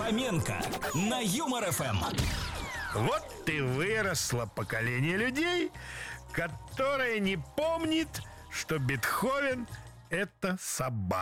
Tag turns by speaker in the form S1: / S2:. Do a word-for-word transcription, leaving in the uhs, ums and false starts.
S1: Фоменко на Юмор ФМ.
S2: Вот и выросло поколение людей, которое не помнит, что Бетховен — это собака.